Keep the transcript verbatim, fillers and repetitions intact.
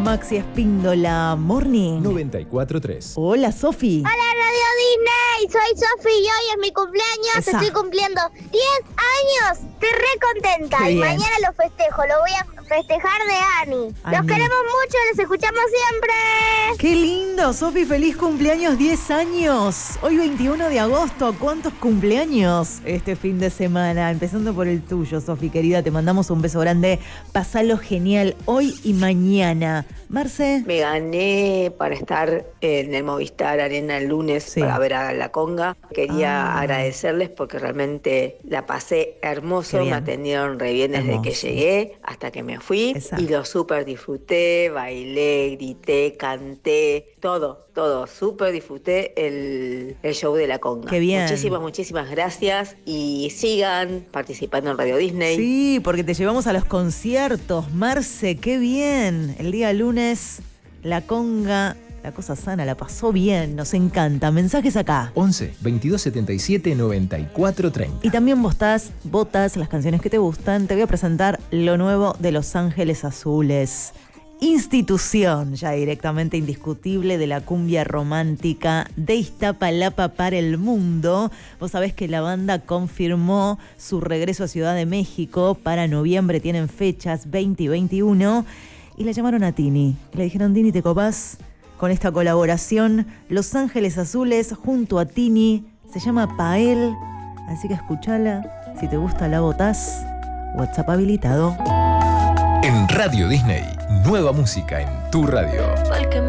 Maxi Espíndola Morning. noventa y cuatro tres. Hola, Sofi. Hola, Radio Disney. Soy Sofi y hoy es mi cumpleaños. Esa. Estoy cumpliendo diez años. Estoy re contenta. Qué Y bien. mañana lo festejo. Lo voy a festejar de Ani. Ani. Los queremos mucho. Los escuchamos siempre. Qué lindo, Sofi, feliz cumpleaños, diez años. Hoy veintiuno de agosto, ¿cuántos cumpleaños este fin de semana? Empezando por el tuyo, Sofi, querida, te mandamos un beso grande. Pasalo genial hoy y mañana. Marce. Me gané para estar en el Movistar Arena el lunes Sí. para ver a La Conga. Quería Ah. agradecerles porque realmente la pasé hermoso, Qué bien. me atendieron re bien desde Hermoso. que llegué hasta que me fui. Exacto. Y lo súper disfruté, bailé, grité, canté, todo, todo. Súper disfruté el, el show de La Conga. Qué bien. Muchísimas, muchísimas gracias y sigan participando en Radio Disney. Sí, porque te llevamos a los conciertos. Marce, qué bien. El día lunes, La Conga, la cosa sana, la pasó bien, nos encanta. Mensajes acá. once, veintidós setenta y siete, noventa y cuatro treinta. Y también votás, votas las canciones que te gustan. Te voy a presentar lo nuevo de Los Ángeles Azules. Institución ya directamente indiscutible de la cumbia romántica de Iztapalapa para el mundo. Vos sabés que la banda confirmó su regreso a Ciudad de México para noviembre. Tienen fechas veinte y veintiuno. Y la llamaron a Tini. Le dijeron, Tini, ¿te copás con esta colaboración? Los Ángeles Azules junto a Tini. Se llama Pael. Así que escuchala. Si te gusta, la votás. WhatsApp habilitado. En Radio Disney, nueva música en tu radio.